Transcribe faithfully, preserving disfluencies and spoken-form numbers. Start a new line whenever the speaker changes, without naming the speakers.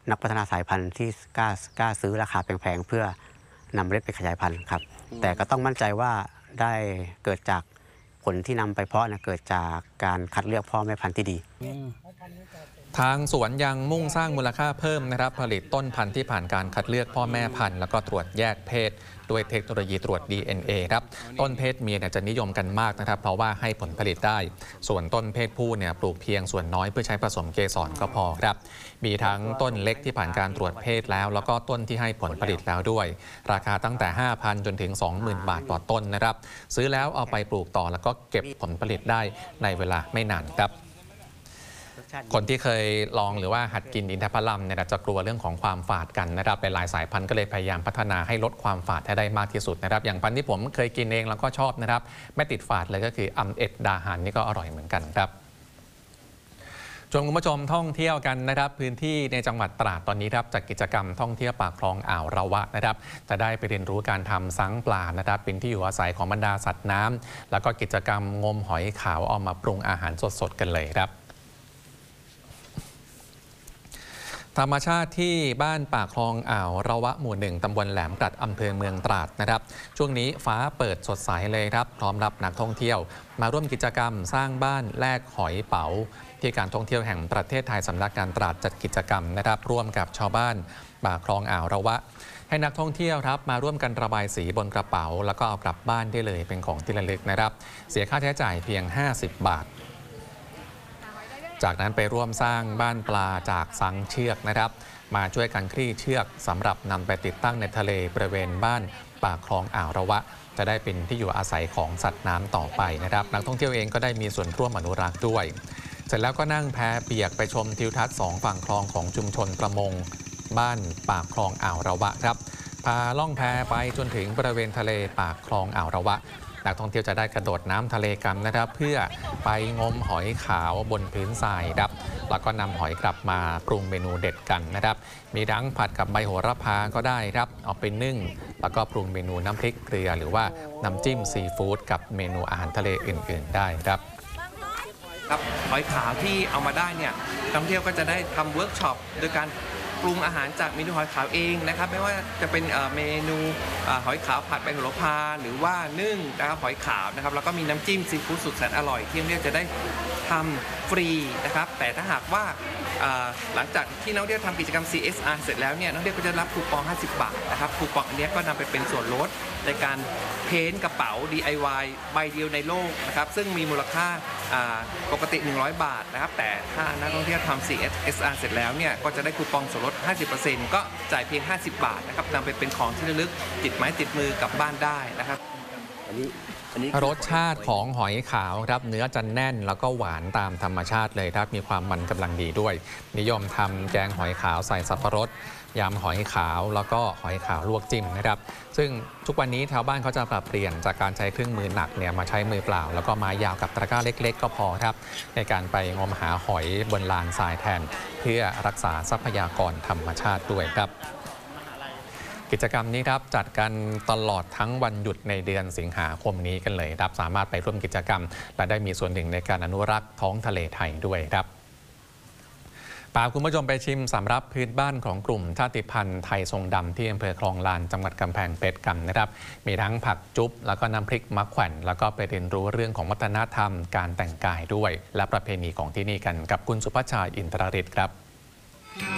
นักพัฒนาสายพันธุ์ที่กล้ากล้าซื้อราคาแพงๆเพื่อนำเมล็ดไปขยายพันธุ์ครับแต่ก็ต้องมั่นใจว่าได้เกิดจากผลที่นำไปเพาะนะเกิดจากการคัดเลือกพ่อแม่พันธุ์ที่ดี
ทางสวนยังมุ่งสร้างมูลค่าเพิ่มนะครับผลิตต้นพันธุ์ที่ผ่านการคัดเลือกพ่อแม่พันธุ์แล้วก็ตรวจแยกเพศด้วยเทคโนโลยีตรวจ ดี เอ็น เอ ครับต้นเพศเมียเนี่ยจะนิยมกันมากนะครับเพราะว่าให้ผลผลิตได้ส่วนต้นเพศผู้เนี่ยปลูกเพียงส่วนน้อยเพื่อใช้ผสมเกสรก็พอครับมีทั้งต้นเล็กที่ผ่านการตรวจเพศแล้วแล้วก็ต้นที่ให้ผลผลิตแล้วด้วยราคาตั้งแต่ ห้าพัน จนถึง สองหมื่น บาทต่อต้นนะครับซื้อแล้วเอาไปปลูกต่อแล้วก็เก็บผลผลิตได้ในเวลาไม่นานครับคนที่เคยลองหรือว่าหัดกินอินทผลัมเนี่ยจะกลัวเรื่องของความฝาดกันนะครับหลายสายพันธุ์ก็เลยพยายามพัฒนาให้ลดความฝาดให้ได้มากที่สุดนะครับอย่างพันธุ์ที่ผมเคยกินเองแล้วก็ชอบนะครับไม่ติดฝาดเลยก็คืออัมเอ็ดดาหันนี่ก็อร่อยเหมือนกันครับชวนคุณผู้ชมท่องเที่ยวกันนะครับพื้นที่ในจังหวัดตราดตอนนี้ครับจัดกิจกรรมท่องเที่ยวปากคลองอ่าวระวะนะครับจะได้ไปเรียนรู้การทำซั้งปลานะครับเป็นที่อยู่อาศัยของบรรดาสัตว์น้ำแล้วก็กิจกรรมงมหอยขาวเอามาปรุงอาหารสดๆกันเลยครับธรรมชาติที่บ้านปากคลองอ่าวระวะหมู่หนึ่งตำบลแหลมกลัดอำเภอเมืองตราดนะครับช่วงนี้ฟ้าเปิดสดใสเลยครับพร้อมรับนักท่องเที่ยวมาร่วมกิจกรรมสร้างบ้านแลกหอยเป๋าที่การท่องเที่ยวแห่งประเทศไทยสำนักงานตราดจัดกิจกรรมนะครับร่วมกับชาวบ้านปากคลองอ่าวระวะให้นักท่องเที่ยวครับมาร่วมกันระบายสีบนกระเป๋าแล้วก็เอากลับบ้านได้เลยเป็นของที่ระลึกนะครับเสียค่าใช้จ่ายเพียงห้าสิบบาทจากนั้นไปร่วมสร้างบ้านปลาจากสังเชือกนะครับมาช่วยกันคลี่เชือกสำหรับนำไปติดตั้งในทะเลบริเวณบ้านปากคลองอ่าวระวะจะได้เป็นที่อยู่อาศัยของสัตว์น้ำต่อไปนะครับนักท่องเที่ยวเองก็ได้มีส่วนร่วมอนุรักษ์ด้วยเสร็จแล้วก็นั่งแพเปียกไปชมทิวทัศน์สองฝั่งคลองของชุมชนประมงบ้านปากคลองอ่าวระวะครับพาล่องแพไปจนถึงบริเวณทะเลปากคลองอ่าวระวะนักท่องเที่ยวจะได้กระโดดน้ำทะเลกันนะครับเพื่อไปงมหอยขาวบนพื้นทรายครับแล้วก็นำหอยกลับมาปรุงเมนูเด็ดกันนะครับมีทั้งผัดกับใบโหระพาก็ได้ครับเอาไปนึ่งแล้วก็ปรุงเมนูน้ำพริกเกลือหรือว่าน้ำจิ้มซีฟู้ดกับเมนูอาหารทะเลอื่นๆได้ครับ
ครับหอยขาวที่เอามาได้เนี่ยนักท่องเที่ยวก็จะได้ทำเวิร์กช็อปโดยการปรุงอาหารจากเมนูหอยขาวเองนะครับไม่ว่าจะเป็นเมนูหอยขาวผัดใบโหระพาหรือว่านึ่งนะครับหอยขาวนะครับแล้วก็มีน้ำจิ้มซีฟู้ดสุดแสนอร่อยที่นักท่องเที่ยวจะได้ทำฟรีนะครับแต่ถ้าหากว่าหลังจากที่นักท่องเที่ยวทำกิจกรรม ซี เอส อาร์ เสร็จแล้วเนี่ยนักท่องเที่ยวก็จะรับคูปองห้าสิบบาทนะครับคูปองอันนี้ก็นำไปเป็นส่วนลดในการเพ้นท์กระเป๋า ดี ไอ วาย ใบเดียวในโลกนะครับซึ่งมีมูลค่าปกติหนึ่งร้อยบาทนะครับแต่ถ้านักท่องเที่ยวทำ ซี เอส อาร์ เสร็จแล้วเนี่ยก็จะได้คูปองส่วนลด ห้าสิบเปอร์เซ็นต์ ก็จ่ายเพียงห้าสิบบาทนะครับนำไปเป็นของที่ระลึกติดไม้ติดมือกลับบ้านได้นะครับ
รสชาติของหอยขาวครับเนื้อจะแน่นแล้วก็หวานตามธรรมชาติเลยครับมีความมันกำลังดีด้วยนิยมทำแกงหอยขาวใส่สับปะรดยำหอยขาวแล้วก็หอยขาวลวกจิ้มนะครับซึ่งทุกวันนี้ชาวบ้านเขาจะปรับเปลี่ยนจากการใช้เครื่องมือหนักเนี่ยมาใช้มือเปล่าแล้วก็ไม้ยาวกับตะกร้าเล็กๆก็พอครับในการไปงมหาหอยบนลานทรายแทนเพื่อรักษาทรัพยากรธรรมชาติด้วยครับกิจกรรมนี้ครับจัดกันตลอดทั้งวันหยุดในเดือนสิงหาคมนี้กันเลยครับสามารถไปร่วมกิจกรรมและได้มีส่วนหนึ่งในการอนุรักษ์ท้องทะเลไทยด้วยครับพาคุณผู้ชมไปชิมสำรับพื้นบ้านของกลุ่มชาติพันธุ์ไทยทรงดำที่อำเภอคลองลานจังหวัดกำแพงเพชรกันนะครับมีทั้งผักจุ๊บแล้วก็น้ำพริกมะแขวนแล้วก็ไปเรียนรู้เรื่องของวัฒนธรรมการแต่งกายด้วยและประเพณีของที่นี่กันกับคุณสุภชัยอินทรฤทธิ์ครับ